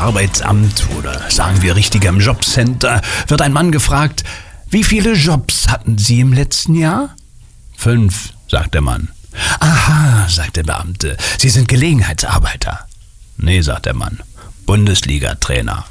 Arbeitsamt oder sagen wir richtig im Jobcenter wird ein Mann gefragt, wie viele Jobs hatten Sie im letzten Jahr? 5, sagt der Mann. Aha, sagt der Beamte, Sie sind Gelegenheitsarbeiter. Nee, sagt der Mann, Bundesliga-Trainer.